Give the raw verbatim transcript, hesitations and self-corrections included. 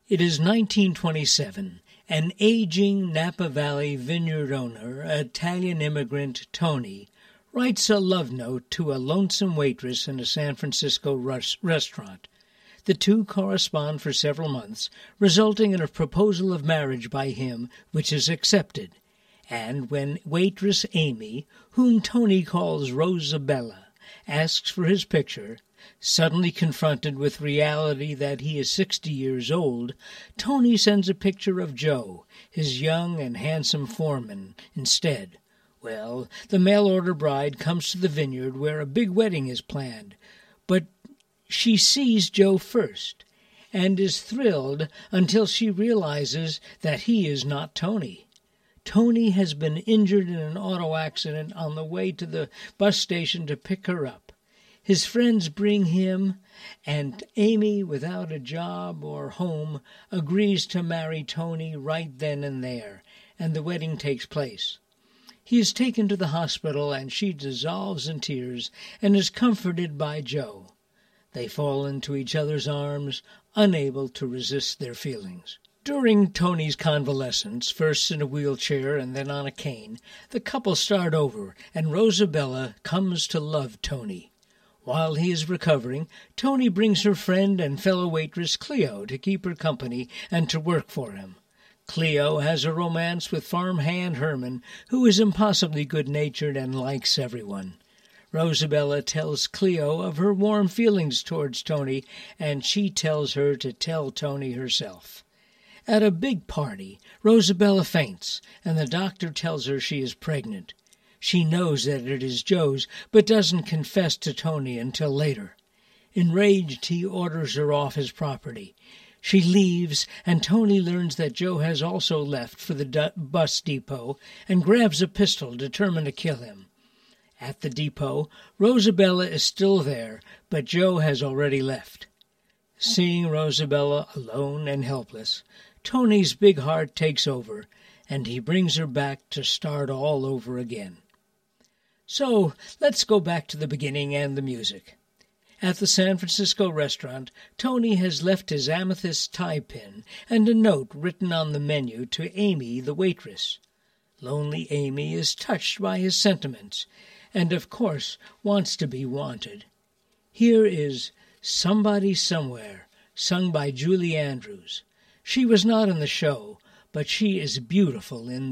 It is nineteen twenty-seven. An aging Napa Valley vineyard owner, Italian immigrant Tony, writes a love note to a lonesome waitress in a San Francisco res- restaurant. The two correspond for several months, resulting in a proposal of marriage by him, which is accepted. And when waitress Amy, whom Tony calls Rosabella, asks for his picture, suddenly confronted with reality that he is sixty years old, Tony sends a picture of Joe, his young and handsome foreman, instead. Well, the mail-order bride comes to the vineyard where a big wedding is planned, but she sees Joe first and is thrilled until she realizes that he is not Tony. Tony has been injured in an auto accident on the way to the bus station to pick her up. His friends bring him, and Amy, without a job or home, agrees to marry Tony right then and there, and the wedding takes place. He is taken to the hospital, and she dissolves in tears and is comforted by Joe. They fall into each other's arms, unable to resist their feelings. During Tony's convalescence, first in a wheelchair and then on a cane, the couple start over, and Rosabella comes to love Tony. While he is recovering, Tony brings her friend and fellow waitress Cleo to keep her company and to work for him. Cleo has a romance with farmhand Herman, who is impossibly good-natured and likes everyone. Rosabella tells Cleo of her warm feelings towards Tony, and she tells her to tell Tony herself. At a big party, Rosabella faints, and the doctor tells her she is pregnant. She knows that it is Joe's, but doesn't confess to Tony until later. Enraged, he orders her off his property. She leaves, and Tony learns that Joe has also left for the du- bus depot and grabs a pistol, determined to kill him. At the depot, Rosabella is still there, but Joe has already left. Seeing Rosabella alone and helpless, Tony's big heart takes over, and he brings her back to start all over again. So, let's go back to the beginning and the music. At the San Francisco restaurant, Tony has left his amethyst tie pin and a note written on the menu to Amy, the waitress. Lonely Amy is touched by his sentiments, and of course wants to be wanted. Here is Somebody Somewhere, sung by Julie Andrews. She was not in the show, but she is beautiful in